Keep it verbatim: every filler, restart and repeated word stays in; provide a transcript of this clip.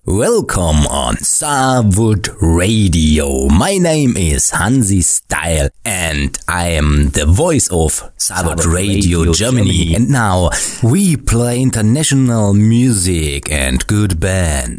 Welcome on Saarwood Radio. My name is Hansi Style and I am the voice of Saarwood Radio, Radio Germany. Germany. And now we play international music and good bands.